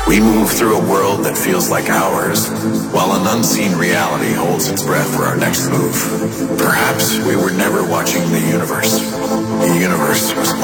We move through a world that feels like ours, while an unseen reality holds its breath for our next move. Perhaps we were never watching the universe. The universe was